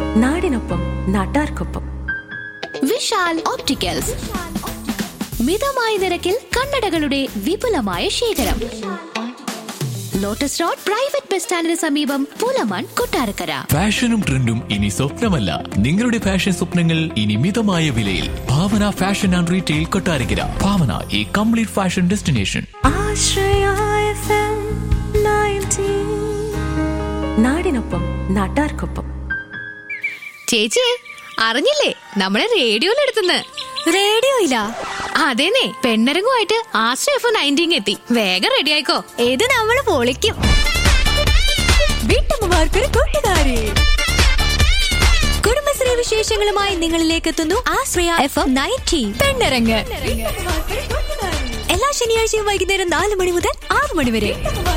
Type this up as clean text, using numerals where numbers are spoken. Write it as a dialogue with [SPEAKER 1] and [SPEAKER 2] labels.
[SPEAKER 1] നാടിനൊപ്പം നാട്ടാർക്കൊപ്പം.
[SPEAKER 2] വിശാൽ ഓപ്റ്റിക്കൽസ്, മിതമായ നിരക്കിൽ കണ്ണടകളുടെ വിപുലമായ ശേഖരം. ലോട്ടസ് റോഡ് പ്രൈവറ്റ് ബസ് സ്റ്റാൻഡിന് സമീപം, പൂലമാൻ, കൊട്ടാരക്കര.
[SPEAKER 3] ഫാഷനും ട്രെൻഡും ഇനി സ്വപ്നമല്ല, നിങ്ങളുടെ ഫാഷൻ സ്വപ്നങ്ങൾ ഇനി മിതമായ വിലയിൽ. ഭാവന ഫാഷൻ ആൻഡ് റീറ്റെയിൽ, കൊട്ടാരക്കര. ഭാവന, ഈ കംപ്ലീറ്റ് ഫാഷൻ ഡെസ്റ്റിനേഷൻ.
[SPEAKER 1] നാടിനൊപ്പം നാട്ടാർക്കൊപ്പം.
[SPEAKER 2] ചേച്ചിയെ അറിഞ്ഞില്ലേ, നമ്മളെ റേഡിയോയിലെടുത്തുന്ന്. റേഡിയോയിലാ? അതേനെ, പെണ്ണരങ്ങുമായിട്ട് ആശ്രയ എഫ് 19 എത്തി. വേഗം റെഡി ആയിക്കോ, ഏത് നമ്മള് പൊളിക്കും.
[SPEAKER 1] വീട്ടമ്മമാർക്ക് കൂട്ടുകാരി.
[SPEAKER 2] കുടുംബശ്രീ വിശേഷങ്ങളുമായി നിങ്ങളിലേക്ക് എത്തുന്നു ആശ്രയ എഫ് 19 പെണ്ണരങ്ങ്. എല്ലാ ശനിയാഴ്ചയും വൈകുന്നേരം 4 മണി മുതൽ 6 മണി വരെ.